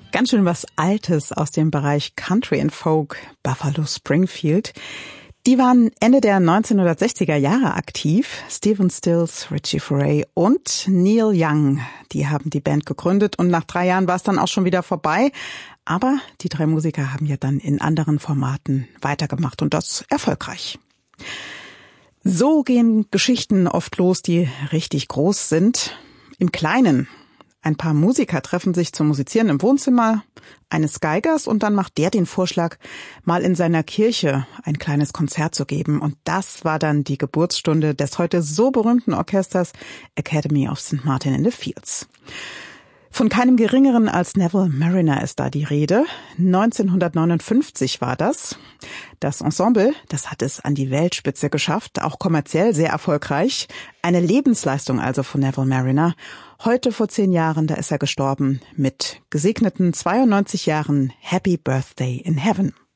Ganz schön was Altes aus dem Bereich Country and Folk, Buffalo Springfield. Die waren Ende der 1960er Jahre aktiv. Stephen Stills, Richie Furay und Neil Young, die haben die Band gegründet und nach 3 Jahren war es dann auch schon wieder vorbei. Aber die 3 Musiker haben ja dann in anderen Formaten weitergemacht und das erfolgreich. So gehen Geschichten oft los, die richtig groß sind. Im Kleinen. Ein paar Musiker treffen sich zum Musizieren im Wohnzimmer eines Geigers und dann macht der den Vorschlag, mal in seiner Kirche ein kleines Konzert zu geben. Und das war dann die Geburtsstunde des heute so berühmten Orchesters Academy of St. Martin in the Fields. Von keinem Geringeren als Neville Marriner ist da die Rede. 1959 war das. Das Ensemble, das hat es an die Weltspitze geschafft, auch kommerziell sehr erfolgreich. Eine Lebensleistung also von Neville Marriner. Heute vor 10 Jahren, da ist er gestorben mit gesegneten 92 Jahren. Happy Birthday in Heaven.